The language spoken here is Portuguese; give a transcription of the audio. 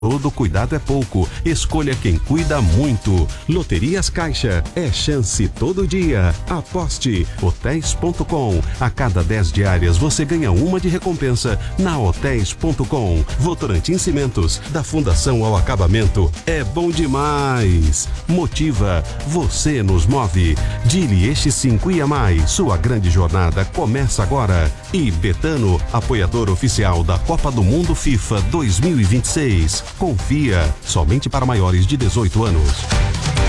Todo cuidado é pouco, escolha quem cuida muito. Loterias Caixa, é chance todo dia. Aposte, hotéis.com. A cada 10 diárias você ganha uma de recompensa na hotéis.com. Votorantim Cimentos, da Fundação ao Acabamento, é bom demais. Motiva, você nos move. Dili Eixi 5 e a mais, sua grande jornada começa agora. E Betano, apoiador oficial da Copa do Mundo FIFA 2026. Confia, somente para maiores de 18 anos.